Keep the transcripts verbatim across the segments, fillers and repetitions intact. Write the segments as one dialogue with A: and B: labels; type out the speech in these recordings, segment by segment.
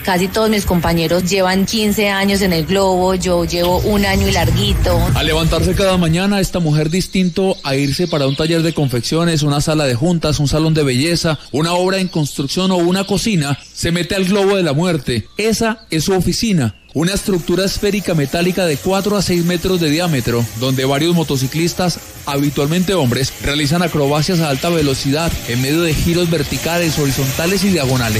A: Casi todos mis compañeros llevan quince años en el globo, yo llevo un año y larguito.
B: Al levantarse cada mañana, esta mujer, distinto a irse para un taller de confecciones, una sala de juntas, un salón de belleza, una obra en construcción o una cocina, se mete al globo de la muerte. Esa es su oficina. Una estructura esférica metálica de cuatro a seis metros de diámetro, donde varios motociclistas, habitualmente hombres, realizan acrobacias a alta velocidad en medio de giros verticales, horizontales y diagonales.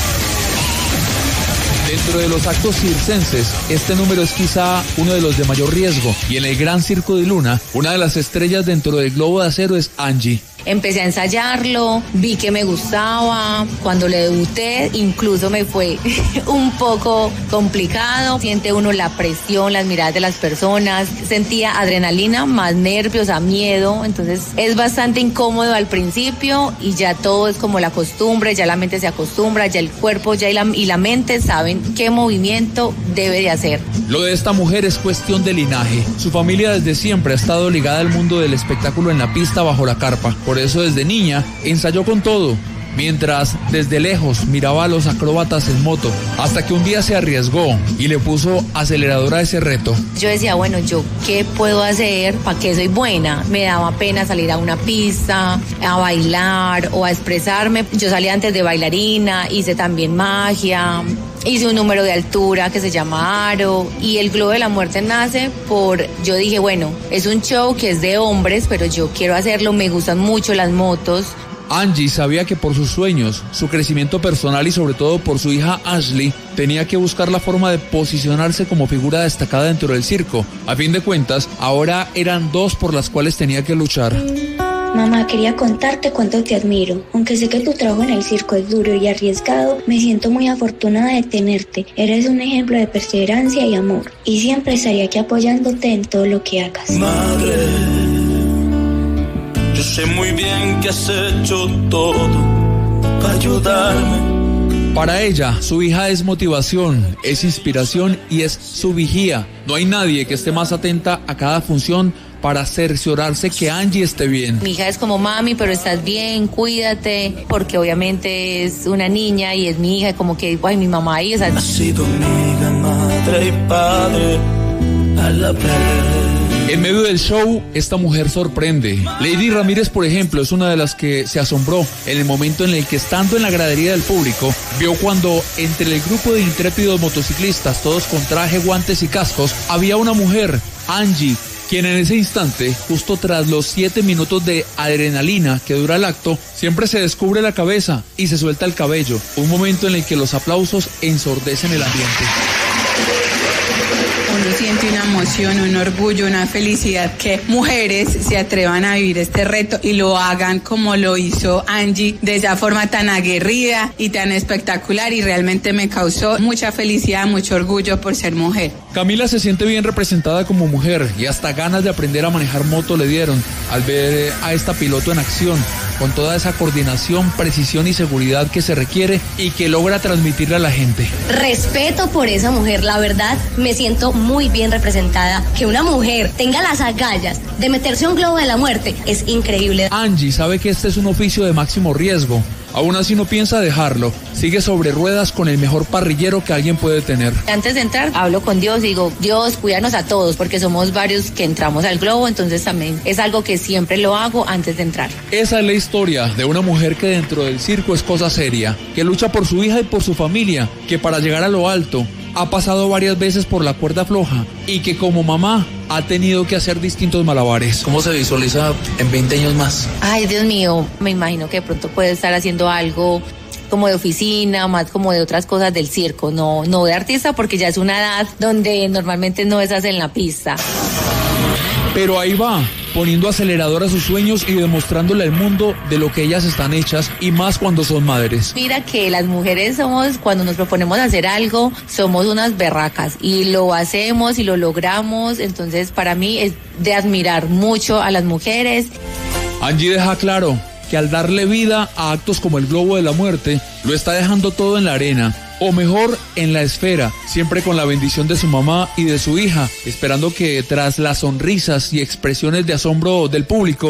B: Dentro de los actos circenses, este número es quizá uno de los de mayor riesgo, y en el Gran Circo de Luna, una de las estrellas dentro del globo de acero es Angie.
A: Empecé a ensayarlo, vi que me gustaba, cuando le debuté incluso me fue un poco complicado, siente uno la presión, las miradas de las personas, sentía adrenalina, más nervios, a miedo, entonces es bastante incómodo al principio y ya todo es como la costumbre, ya la mente se acostumbra, ya el cuerpo ya y la, y la mente saben qué movimiento debe de hacer.
B: Lo de esta mujer es cuestión de linaje, su familia desde siempre ha estado ligada al mundo del espectáculo en la pista bajo la carpa. Por eso desde niña ensayó con todo, mientras desde lejos miraba a los acróbatas en moto, hasta que un día se arriesgó y le puso acelerador a ese reto.
A: Yo decía, bueno, ¿yo qué puedo hacer? ¿Para qué soy buena? Me daba pena salir a una pista, a bailar o a expresarme. Yo salí antes de bailarina, hice también magia, hice un número de altura que se llama Aro, y el Globo de la Muerte nace por, yo dije, bueno, es un show que es de hombres, pero yo quiero hacerlo, me gustan mucho las motos.
B: Angie sabía que por sus sueños, su crecimiento personal y sobre todo por su hija Ashley, tenía que buscar la forma de posicionarse como figura destacada dentro del circo. A fin de cuentas, ahora eran dos por las cuales tenía que luchar.
C: Mamá, quería contarte cuánto te admiro. Aunque sé que tu trabajo en el circo es duro y arriesgado, me siento muy afortunada de tenerte. Eres un ejemplo de perseverancia y amor. Y siempre estaré aquí apoyándote en todo lo que hagas.
D: Madre, yo sé muy bien que has hecho todo para ayudarme.
B: Para ella, su hija es motivación, es inspiración y es su vigía. No hay nadie que esté más atenta a cada función para cerciorarse que Angie esté bien.
A: Mi hija es como, mami, pero estás bien, cuídate, porque obviamente es una niña y es mi hija, como que, ay, mi mamá ahí, o sea...
D: Ha sido amiga, madre y padre a la vez.
B: En medio del show, esta mujer sorprende. Lady Ramírez, por ejemplo, es una de las que se asombró en el momento en el que, estando en la gradería del público, vio cuando entre el grupo de intrépidos motociclistas, todos con traje, guantes y cascos, había una mujer, Angie, quien en ese instante, justo tras los siete minutos de adrenalina que dura el acto, siempre se descubre la cabeza y se suelta el cabello, un momento en el que los aplausos ensordecen el ambiente.
E: Uno siente una emoción, un orgullo, una felicidad que mujeres se atrevan a vivir este reto y lo hagan como lo hizo Angie, de esa forma tan aguerrida y tan espectacular, y realmente me causó mucha felicidad, mucho orgullo por ser mujer.
B: Camila se siente bien representada como mujer y hasta ganas de aprender a manejar moto le dieron al ver a esta piloto en acción, con toda esa coordinación, precisión y seguridad que se requiere y que logra transmitirle a la gente.
F: Respeto por esa mujer, la verdad me siento muy bien representada. Que una mujer tenga las agallas de meterse a un globo de la muerte es increíble.
B: Angie sabe que este es un oficio de máximo riesgo. Aún así no piensa dejarlo, sigue sobre ruedas con el mejor parrillero que alguien puede tener.
A: Antes de entrar, hablo con Dios y digo, Dios, cuídanos a todos, porque somos varios que entramos al globo, entonces también es algo que siempre lo hago antes de entrar.
B: Esa es la historia de una mujer que dentro del circo es cosa seria, que lucha por su hija y por su familia, que para llegar a lo alto ha pasado varias veces por la cuerda floja y que como mamá ha tenido que hacer distintos malabares.
G: ¿Cómo se visualiza en veinte años más?
A: Ay, Dios mío, me imagino que de pronto puede estar haciendo algo como de oficina, más como de otras cosas del circo, no, no de artista, porque ya es una edad donde normalmente no estás en la pista.
B: Pero ahí va, poniendo acelerador a sus sueños y demostrándole al mundo de lo que ellas están hechas, y más cuando son madres.
A: Mira que las mujeres somos, cuando nos proponemos hacer algo, somos unas berracas y lo hacemos y lo logramos, entonces para mí es de admirar mucho a las mujeres.
B: Angie deja claro que al darle vida a actos como el Globo de la Muerte, lo está dejando todo en la arena, o mejor, en la esfera, siempre con la bendición de su mamá y de su hija, esperando que tras las sonrisas y expresiones de asombro del público,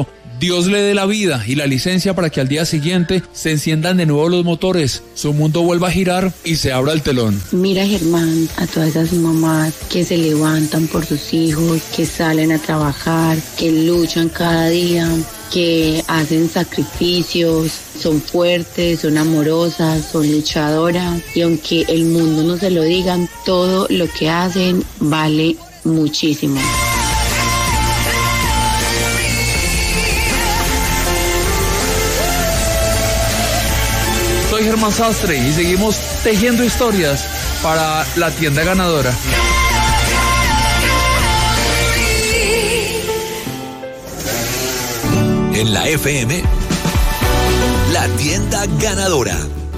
B: Dios le dé la vida y la licencia para que al día siguiente se enciendan de nuevo los motores, su mundo vuelva a girar y se abra el telón.
H: Mira, Germán, a todas esas mamás que se levantan por sus hijos, que salen a trabajar, que luchan cada día, que hacen sacrificios, son fuertes, son amorosas, son luchadoras, y aunque el mundo no se lo diga, todo lo que hacen vale muchísimo.
B: Soy Germán Sastre y seguimos tejiendo historias para la tienda ganadora.
I: En la F M, la tienda ganadora.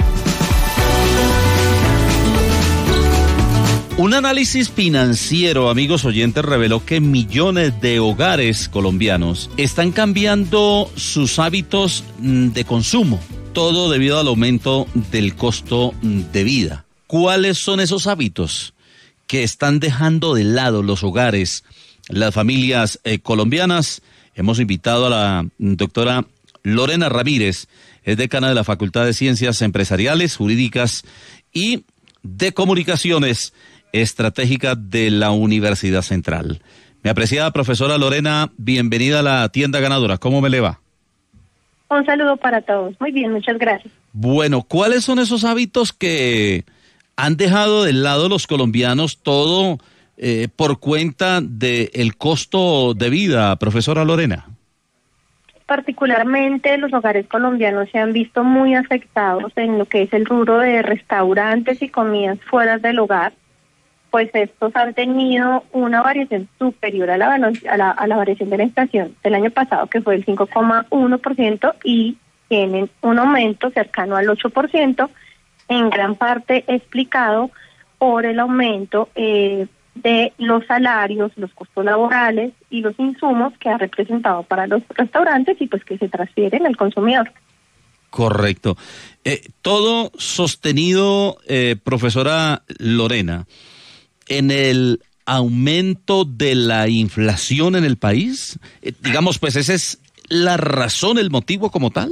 J: Un análisis financiero, amigos oyentes, reveló que millones de hogares colombianos están cambiando sus hábitos de consumo, todo debido al aumento del costo de vida. ¿Cuáles son esos hábitos que están dejando de lado los hogares, las familias eh, colombianas? Hemos invitado a la doctora Lorena Ramírez, es decana de la Facultad de Ciencias Empresariales, Jurídicas y de Comunicaciones Estratégicas de la Universidad Central. Mi apreciada profesora Lorena, bienvenida a la tienda ganadora. ¿Cómo me le va?
K: Un saludo para todos. Muy bien, muchas gracias.
J: Bueno, ¿cuáles son esos hábitos que han dejado de lado los colombianos todo eh, por cuenta del costo de vida, profesora Lorena?
K: Particularmente los hogares colombianos se han visto muy afectados en lo que es el rubro de restaurantes y comidas fuera del hogar, pues estos han tenido una variación superior a la, a la, a la variación de la inflación del año pasado, que fue el cinco coma uno por ciento, y tienen un aumento cercano al ocho por ciento, en gran parte explicado por el aumento eh, de los salarios, los costos laborales y los insumos que ha representado para los restaurantes y pues que se transfieren al consumidor.
J: Correcto. Eh, todo sostenido, eh, profesora Lorena, en el aumento de la inflación en el país, eh, digamos, pues esa es la razón, el motivo como tal.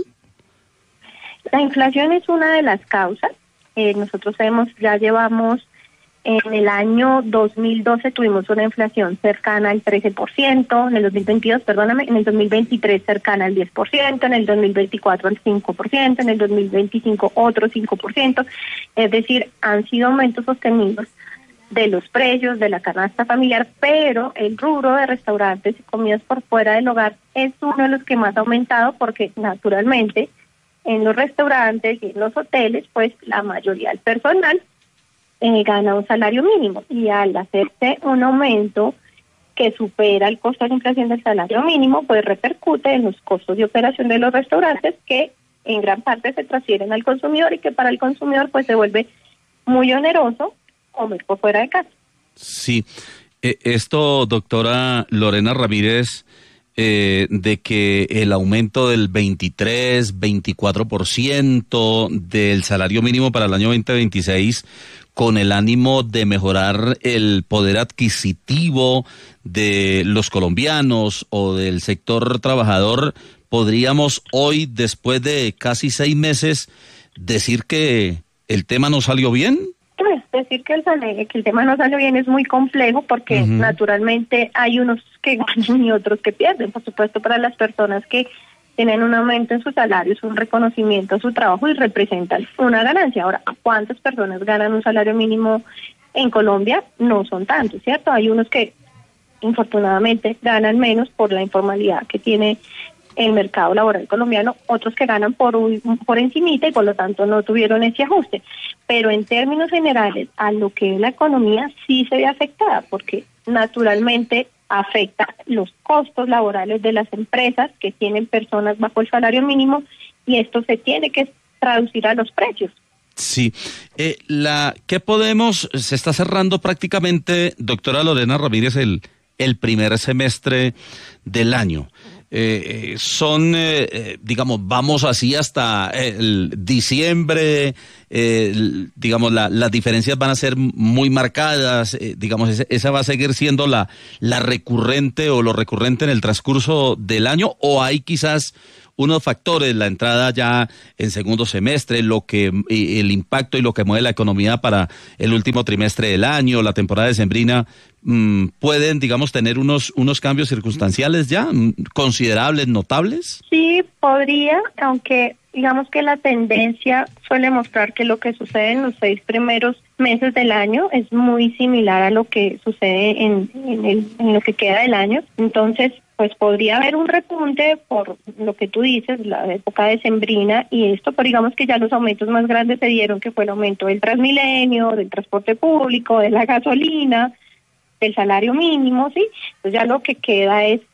K: La inflación es una de las causas. Eh, nosotros hemos, ya llevamos, en el año dos mil doce tuvimos una inflación cercana al trece por ciento, en el dos mil veintidós, perdóname, en el dos mil veintitrés cercana al diez por ciento, en el dos mil veinticuatro al cinco por ciento, en el dos mil veinticinco otro cinco por ciento, es decir, han sido aumentos sostenidos de los precios de la canasta familiar, pero el rubro de restaurantes y comidas por fuera del hogar es uno de los que más ha aumentado porque naturalmente en los restaurantes y en los hoteles pues la mayoría del personal eh, gana un salario mínimo y al hacerse un aumento que supera el costo de la inflación del salario mínimo pues repercute en los costos de operación de los restaurantes que en gran parte se transfieren al consumidor y que para el consumidor pues se vuelve muy oneroso comer por fuera de casa.
J: Sí, eh, esto, doctora Lorena Ramírez, eh, de que el aumento del veintitrés, veinticuatro por ciento del salario mínimo para el año veinte veintiséis, con el ánimo de mejorar el poder adquisitivo de los colombianos o del sector trabajador, podríamos hoy, después de casi seis meses, decir que el tema no salió bien.
K: Pues decir que el, que el tema no salió bien es muy complejo porque uh-huh. naturalmente hay unos que ganan y otros que pierden. Por supuesto, para las personas que tienen un aumento en sus salarios, un reconocimiento a su trabajo y representan una ganancia. Ahora, ¿cuántas personas ganan un salario mínimo en Colombia? No son tantos, ¿cierto? Hay unos que infortunadamente ganan menos por la informalidad que tiene el mercado laboral colombiano, otros que ganan por un, por encimita y por lo tanto no tuvieron ese ajuste. Pero en términos generales, a lo que es la economía sí se ve afectada, porque naturalmente afecta los costos laborales de las empresas que tienen personas bajo el salario mínimo y esto se tiene que traducir a los precios.
J: Sí. Eh, la ¿qué podemos? Se está cerrando prácticamente, doctora Lorena Ramírez, el, el primer semestre del año. eh, son, eh, digamos, vamos así hasta el diciembre, eh, digamos, la, las diferencias van a ser muy marcadas, eh, digamos, esa, esa va a seguir siendo la, la recurrente o lo recurrente en el transcurso del año, o hay quizás unos factores, la entrada ya en segundo semestre, lo que el impacto y lo que mueve la economía para el último trimestre del año, la temporada decembrina, mmm, pueden, digamos, tener unos unos cambios circunstanciales ya considerables, notables.
K: Sí, podría, aunque digamos que la tendencia suele mostrar que lo que sucede en los seis primeros meses del año es muy similar a lo que sucede en, en, el, en lo que queda del año. Entonces, pues podría haber un repunte por lo que tú dices, la época decembrina y esto, pero digamos que ya los aumentos más grandes se dieron, que fue el aumento del Transmilenio, del transporte público, de la gasolina, del salario mínimo, ¿sí? Pues ya lo que queda es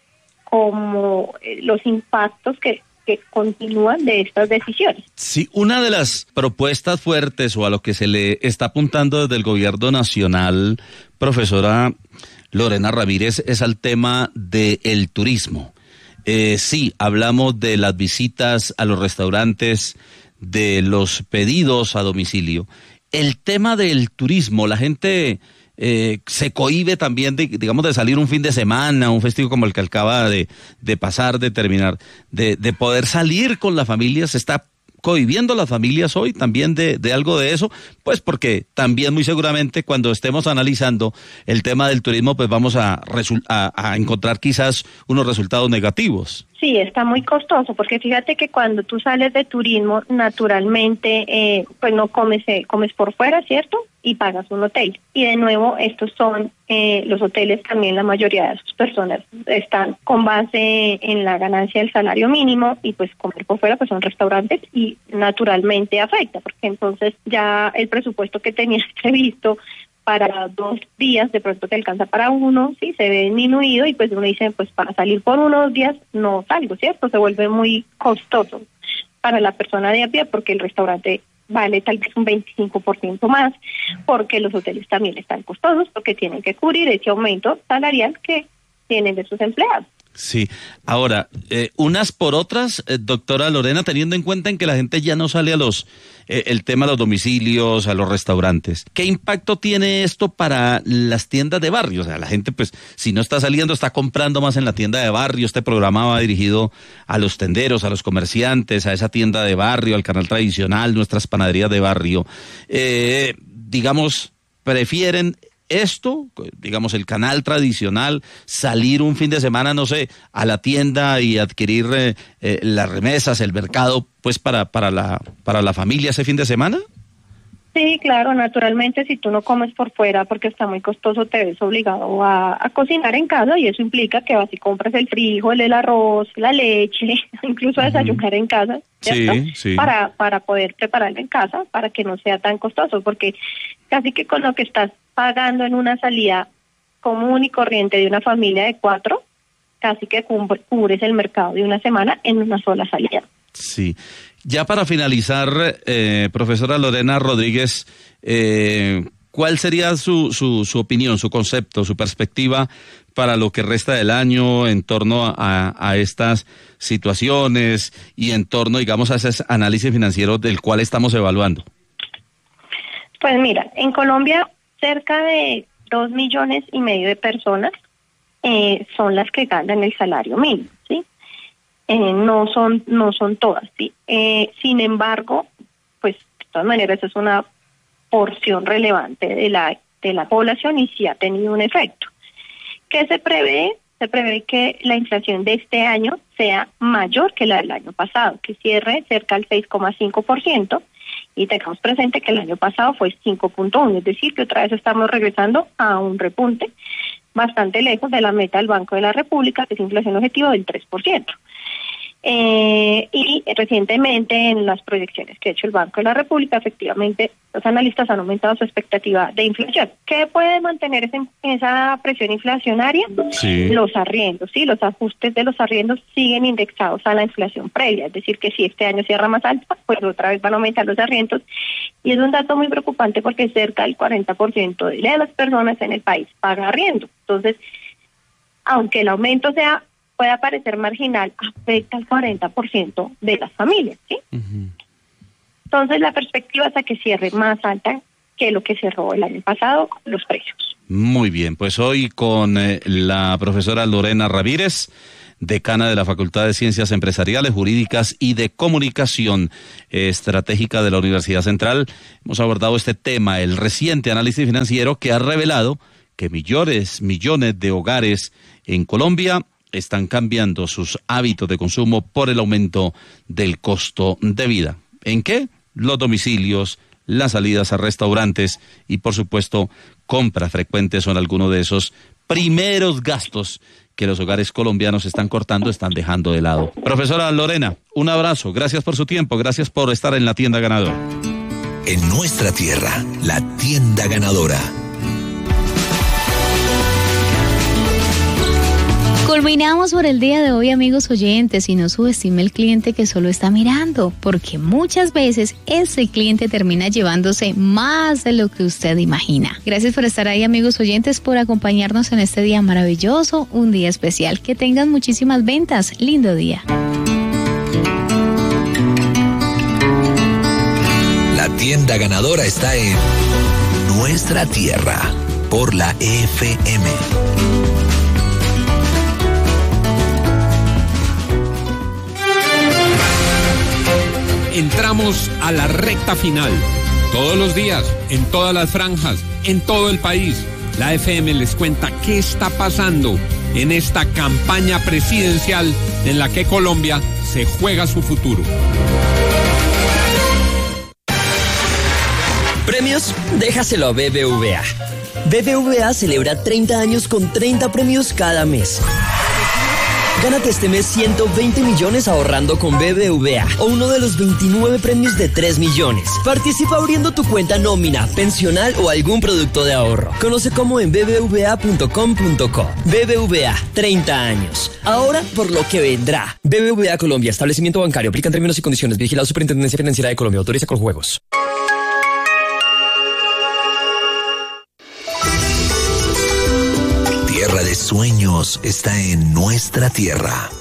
K: como los impactos que que continúan de estas decisiones.
J: Sí, una de las propuestas fuertes o a lo que se le está apuntando desde el gobierno nacional, profesora Lorena Ramírez, es al tema del turismo. Eh, sí, hablamos de las visitas a los restaurantes, de los pedidos a domicilio. El tema del turismo, la gente eh, se cohíbe también de, digamos, de salir un fin de semana, un festivo como el que acaba de, de pasar, de terminar, de, de poder salir con la familia. Se está cohibiendo las familias hoy también de, de algo de eso, pues porque también muy seguramente cuando estemos analizando el tema del turismo, pues vamos a, a, a encontrar quizás unos resultados negativos.
K: Sí, está muy costoso, porque fíjate que cuando tú sales de turismo, naturalmente, eh, pues no comes, eh, comes por fuera, ¿cierto? Y pagas un hotel. Y de nuevo, estos son eh, los hoteles también, la mayoría de sus personas están con base en la ganancia del salario mínimo y pues comer por fuera pues son restaurantes y naturalmente afecta, porque entonces ya el presupuesto que tenías previsto para dos días de pronto te alcanza para uno, sí, se ve disminuido y pues uno dice, pues para salir por unos días no salgo, ¿cierto? Se vuelve muy costoso para la persona de a pie porque el restaurante vale tal vez un veinticinco por ciento más, porque los hoteles también están costosos, porque tienen que cubrir ese aumento salarial que tienen de sus empleados.
J: Sí, ahora, eh, unas por otras, eh, doctora Lorena, teniendo en cuenta en que la gente ya no sale a los, eh, el tema de los domicilios, a los restaurantes, ¿qué impacto tiene esto para las tiendas de barrio? O sea, la gente, pues, si no está saliendo, está comprando más en la tienda de barrio. Este programa va dirigido a los tenderos, a los comerciantes, a esa tienda de barrio, al canal tradicional, nuestras panaderías de barrio. Eh, digamos, prefieren esto, digamos, el canal tradicional, salir un fin de semana, no sé, a la tienda y adquirir eh, eh, las remesas, el mercado, pues para para la para la familia ese fin de semana?
K: Sí, claro, naturalmente si tú no comes por fuera porque está muy costoso, te ves obligado a, a cocinar en casa y eso implica que vas y compras el frijol, el arroz, la leche, incluso a desayunar en casa, ¿cierto?
J: Sí, sí.
K: Para, para poder prepararlo en casa, para que no sea tan costoso, porque casi que con lo que estás pagando en una salida común y corriente de una familia de cuatro, casi que cubres el mercado de una semana en una sola salida.
J: Sí. Ya para finalizar, eh, profesora Lorena Rodríguez, eh, ¿cuál sería su, su, su opinión, su concepto, su perspectiva para lo que resta del año en torno a, a estas situaciones y en torno, digamos, a ese análisis financiero del cual estamos evaluando?
K: Pues mira, en Colombia cerca de dos millones y medio de personas eh, son las que ganan el salario mínimo, ¿sí? Eh, no son no son todas, ¿sí? Eh, sin embargo, pues de todas maneras es una porción relevante de la de la población y sí ha tenido un efecto. ¿Qué se prevé? Se prevé que la inflación de este año sea mayor que la del año pasado, que cierre cerca del seis coma cinco por ciento y tengamos presente que el año pasado fue cinco punto uno, es decir, que otra vez estamos regresando a un repunte bastante lejos de la meta del Banco de la República, que es inflación objetiva del tres por ciento. Eh, y recientemente en las proyecciones que ha hecho el Banco de la República, efectivamente los analistas han aumentado su expectativa de inflación. ¿Qué puede mantener ese, esa presión inflacionaria?
J: Sí.
K: Los arriendos, sí, los ajustes de los arriendos siguen indexados a la inflación previa, es decir, que si este año cierra más alta, pues otra vez van a aumentar los arriendos, y es un dato muy preocupante porque cerca del cuarenta por ciento de las personas en el país paga arriendo. Entonces, aunque el aumento sea pueda parecer marginal, afecta al cuarenta por ciento de las familias, ¿sí? Uh-huh. Entonces la perspectiva es a que cierre más alta que lo que cerró el año pasado los precios.
J: Muy bien, pues hoy con eh, la profesora Lorena Ramírez, decana de la Facultad de Ciencias Empresariales, Jurídicas y de Comunicación Estratégica de la Universidad Central, hemos abordado este tema, el reciente análisis financiero que ha revelado que millones, millones de hogares en Colombia están cambiando sus hábitos de consumo por el aumento del costo de vida. ¿En qué? Los domicilios, las salidas a restaurantes y, por supuesto, compras frecuentes son algunos de esos primeros gastos que los hogares colombianos están cortando, están dejando de lado. Profesora Lorena, un abrazo, gracias por su tiempo, gracias por estar en La Tienda Ganadora.
I: En nuestra tierra, La Tienda Ganadora.
L: Culminamos por el día de hoy, amigos oyentes, y no subestime el cliente que solo está mirando, porque muchas veces ese cliente termina llevándose más de lo que usted imagina. Gracias por estar ahí, amigos oyentes, por acompañarnos en este día maravilloso, un día especial. Que tengan muchísimas ventas. Lindo día.
I: La Tienda Ganadora está en nuestra tierra, por la F M.
M: Entramos a la recta final. Todos los días, en todas las franjas, en todo el país, la F M les cuenta qué está pasando en esta campaña presidencial en la que Colombia se juega su futuro.
N: ¿Premios? Déjaselo a B B V A. B B V A celebra treinta años con treinta premios cada mes. Gánate este mes ciento veinte millones ahorrando con B B V A o uno de los veintinueve premios de tres millones. Participa abriendo tu cuenta nómina, pensional o algún producto de ahorro. Conoce cómo en b b v a punto com punto co. B B V A, treinta años. Ahora por lo que vendrá. B B V A Colombia, establecimiento bancario. Aplican términos y condiciones. Vigilado Superintendencia Financiera de Colombia. Autoriza con juegos.
I: Tierra de sueños está en nuestra tierra.